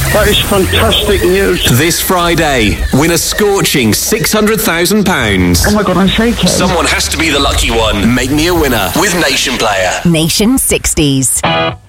That is fantastic news. This Friday, win a scorching £600,000. Oh my God, I'm shaking. Someone has to be the lucky one. Make me a winner with Nation Player. Nation 60s.